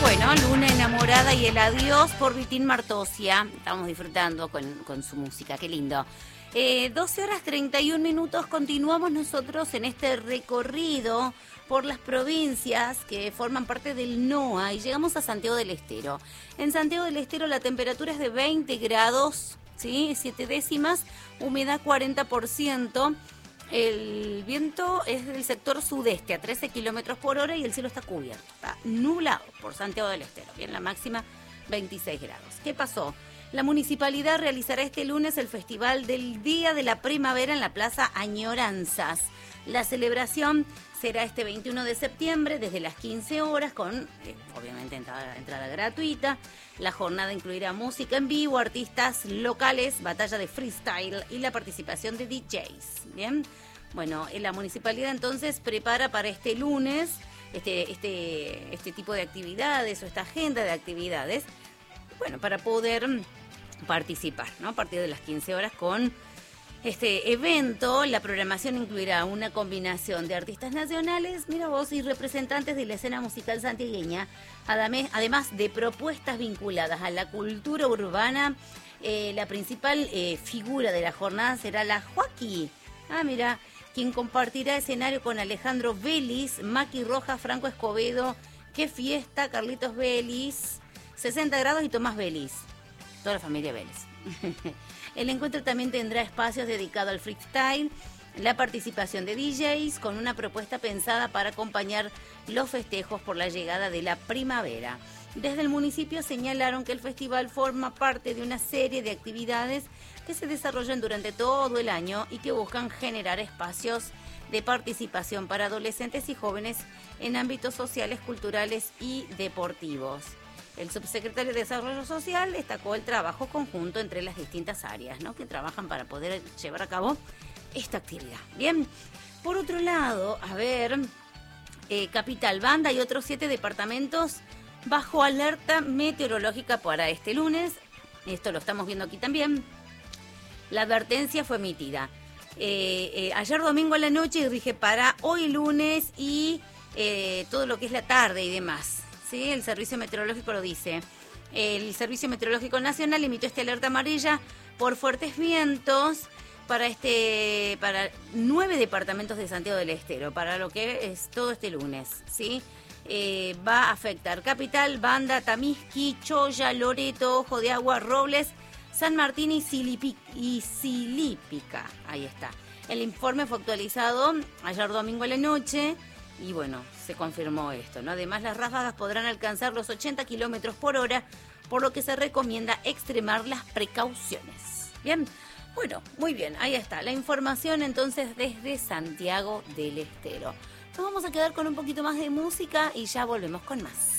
Bueno, Luna enamorada y el adiós por Vitín Martosia. Estamos disfrutando con su música, qué lindo. 12 horas 31 minutos, continuamos nosotros en este recorrido por las provincias que forman parte del NOA y llegamos a Santiago del Estero. En Santiago del Estero la temperatura es de 20 grados, ¿sí? 7 décimas, humedad 40%. El viento es del sector sudeste a 13 kilómetros por hora y el cielo está cubierto, está nublado por Santiago del Estero. Bien, la máxima 26 grados. ¿Qué pasó? La municipalidad realizará este lunes el Festival del Día de la Primavera en la Plaza Añoranzas. La celebración será este 21 de septiembre desde las 15 horas con, obviamente, entrada gratuita. La jornada incluirá música en vivo, artistas locales, batalla de freestyle y la participación de DJs. Bien, bueno, la municipalidad entonces prepara para este lunes este tipo de actividades o esta agenda de actividades, bueno, para poder participar, ¿no? A partir de las 15 horas con este evento. La programación incluirá una combinación de artistas nacionales, mira vos, y representantes de la escena musical santiagueña, además de propuestas vinculadas a la cultura urbana. La principal figura de la jornada será la Joaquí. Mira, quien compartirá escenario con Alejandro Vélez, Maki Rojas, Franco Escobedo, Qué Fiesta, Carlitos Vélez, 60 grados y Tomás Vélez. Toda la familia Vélez. El encuentro también tendrá espacios dedicados al freestyle, la participación de DJs con una propuesta pensada para acompañar los festejos por la llegada de la primavera. Desde el municipio señalaron que el festival forma parte de una serie de actividades que se desarrollan durante todo el año y que buscan generar espacios de participación para adolescentes y jóvenes en ámbitos sociales, culturales y deportivos. El subsecretario de Desarrollo Social destacó el trabajo conjunto entre las distintas áreas, ¿no?, que trabajan para poder llevar a cabo esta actividad. Bien, por otro lado, Capital, Banda y otros 7 departamentos bajo alerta meteorológica para este lunes. Esto lo estamos viendo aquí también. La advertencia fue emitida ayer domingo a la noche y rige para hoy lunes y todo lo que es la tarde y demás. Sí, el Servicio Meteorológico lo dice. El Servicio Meteorológico Nacional emitió esta alerta amarilla por fuertes vientos para 9 departamentos de Santiago del Estero, para lo que es todo este lunes, ¿sí? Va a afectar Capital, Banda, Tamisqui, Choya, Loreto, Ojo de Agua, Robles, San Martín y Silípica. Ahí está. El informe fue actualizado ayer domingo a la noche. Y bueno, se confirmó esto, ¿no? Además, las ráfagas podrán alcanzar los 80 kilómetros por hora, por lo que se recomienda extremar las precauciones. Bien, bueno, muy bien, ahí está la información entonces desde Santiago del Estero. Nos vamos a quedar con un poquito más de música y ya volvemos con más.